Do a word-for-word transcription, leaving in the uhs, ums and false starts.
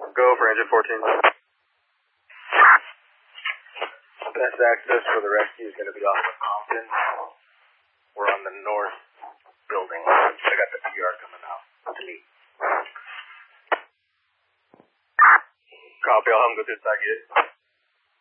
Go for engine fourteen. Best access for the rescue is going to be off of Compton. We're on the north building. I got the P R coming out to me. Copy, I'll have them go through the side gate.